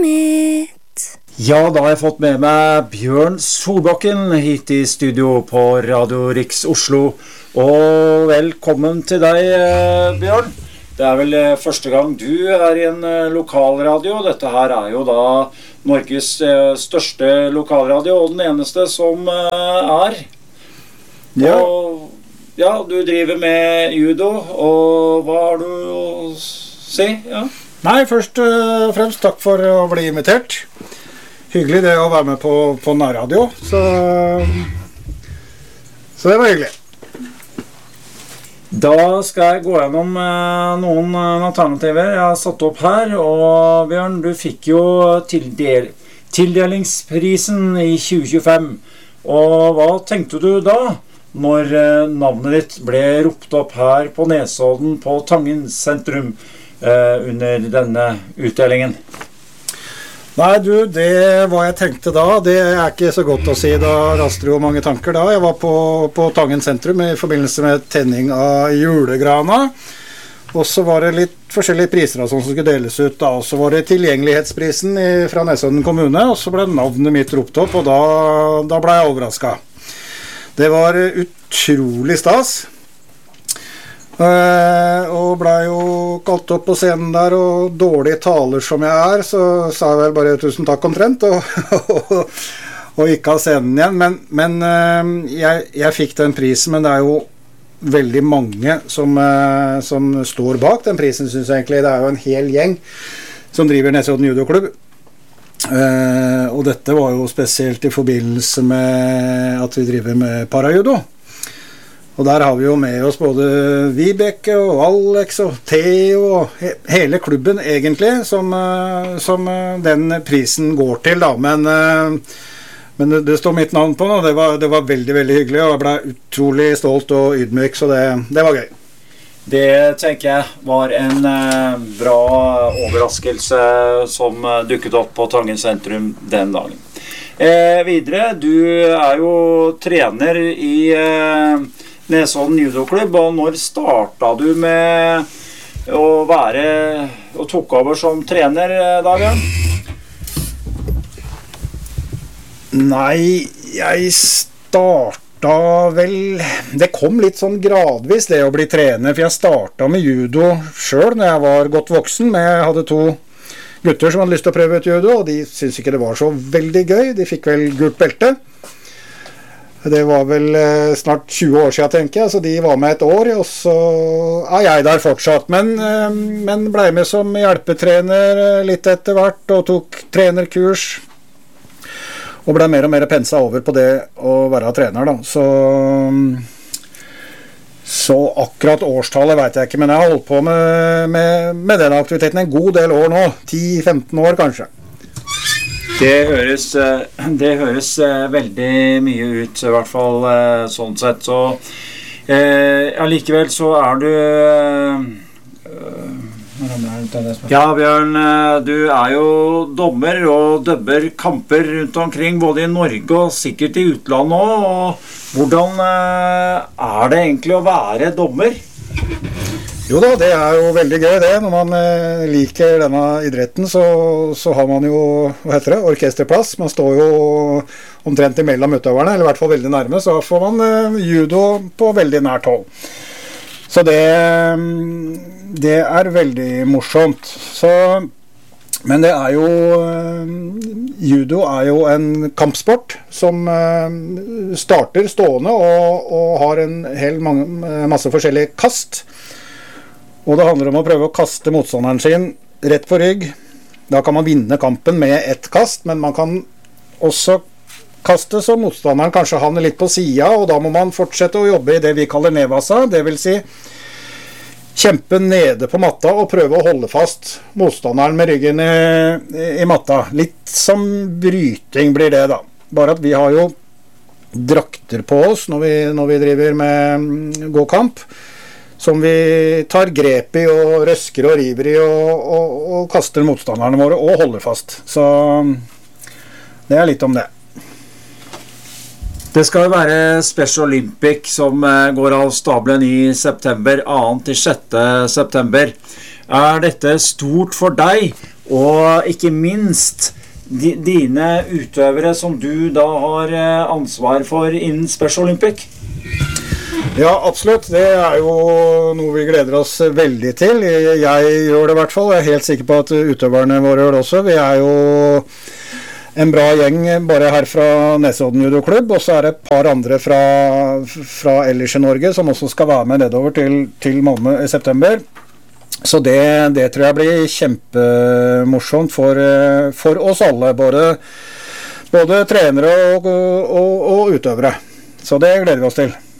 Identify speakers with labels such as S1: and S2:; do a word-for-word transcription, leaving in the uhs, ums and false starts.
S1: mitt.
S2: Ja, da har jeg fått med meg Bjørn Solbakken hit i studio på Radio Riks Oslo. Og velkommen til deg, Bjørn. Det er vel første gang du er i en lokalradio. Dette her er jo da Norges største lokalradio, og den eneste som er. Ja. Og ja, du driver med judo, og hva har du å si? Ja.
S3: Nei, først og fremst takk for å bli invitert. Hyggelig det å være med på, på nærradio, så, så det var hyggelig.
S2: Da skal jeg gå gjennom eh, noen alternativer jeg har satt opp her, og Bjørn, du fikk jo tildel tildelingsprisen i tjue tjuefem, og hva tenkte du da, når eh, navnet ditt ble ropt opp her på Nesodden på Tangen sentrum eh, under denne utdelingen?
S3: Nei, du, det hva jeg tenkte da, det er ikke så godt å si. Da raste jo mange tanker da. Jeg var på, på Tangen sentrum i forbindelse med tenning av julegrana. Og så var det litt forskjellige priser som skulle deles ut da. Og så var det tilgjengelighetsprisen i, fra Nesodden kommune, og så ble navnet mitt ropt opp, og da, da ble jeg overrasket. Det var utrolig stas. Uh, og ble jo kalt opp på scenen der, og dårlig taler som jeg er, så sa jeg vel bare tusen takk omtrent, og, og, og gikk av scenen igjen. Men, men uh, jeg, jeg fikk den prisen, men det er jo veldig mange som, uh, som står bak den prisen, synes jeg egentlig. Det er jo en hel gjeng som driver Nesodden judoklubb. Uh, og dette var jo spesielt i forbindelse med at vi driver med parajudo. Og der har vi jo med oss både Vibeke og Alex og Theo og he hele klubben egentlig, som, som den prisen går til da. Men, men det står mitt navn på, og det var, det var veldig, veldig hyggelig, og jeg ble utrolig stolt og ydmyk, så det, det var gøy.
S2: Det tenker jeg var en bra overraskelse som dukket opp på Tangen sentrum den dagen. Eh, videre, du er jo trener i eh, Nesodden judoklubb, og når startet du med å være og tok over som trener, Dagen?
S3: Nei, jeg starta vel, det kom litt sånn gradvis det å bli trener, for jeg starta med judo selv når jeg var godt voksen, men jeg hadde to gutter som hadde lyst til å prøve ut judo, og de syntes ikke det var så veldig gøy, de fikk vel gult belte. Det var vel eh, snart tjue år siden, tenker jeg, så de var med et år, og så er jeg der fortsatt. Men, eh, men ble med som hjelpetrener litt etter hvert, og tok trenerkurs, og ble mer og mer pensa over på det å være trener da. Så, så akkurat årstallet vet jeg ikke, men jeg har holdt på med, med, med den aktiviteten en god del år nå, ti femten år kanskje.
S2: Det høres, det høres veldig mye ut, i hvert fall sånn sett. Så eh, allikevel så er du eh, ja, Bjørn, du er jo dommer og dømmer kamper rundt omkring, både i Norge og sikkert i utlandet også. Og hvordan eh, er det egentlig å være dommer?
S3: Jo da, det er jo veldig gøy det. Når man eh, liker denne idretten, så, så har man jo, hva heter det, orkesterplass. Man står jo omtrent imellom utøverne, eller i hvert fall veldig nærme, så får man eh, judo på veldig nært hold. Så det, det er veldig morsomt. Så, men det er jo, eh, judo er jo en kampsport som eh, starter stående og, og har en hel mange, masse forskjellige kast. Og det handler om å prøve å kaste motstanderen sin rett på rygg. Da kan man vinne kampen med ett kast, men man kan også kaste så motstanderen kanskje havner litt på siden, og da må man fortsette å jobbe i det vi kaller nevasa, det vil si kjempe nede på matta og prøve å holde fast motstanderen med ryggen i, i matta. Litt som bryting blir det da. Bare at vi har jo drakter på oss når vi, når vi driver med gåkamp, som vi tar grep i og røsker og river i og, og, og kaster motstanderne våre og holder fast. Så det er litt om det.
S2: Det skal jo være Special Olympic som går av stabelen i september, andre til sjette september. Er dette stort for deg og ikke minst di, dine utøvere som du da har ansvar for innen Special Olympic.
S3: Ja, absolutt. Det er jo noe vi gleder oss veldig til. Jeg gjør det i hvert fall. Jeg er helt sikker på at utøverne våre gjør det også. Vi er jo en bra gjeng bare her fra Nesodden judoklubb, og så er det et par andre fra, fra ellers i Norge som også skal være med nedover til, til Malmö i september. Så det, det tror jeg blir kjempemorsomt for, for oss alle, både, både trenere og, og, og utøvere. Så det gleder vi oss til.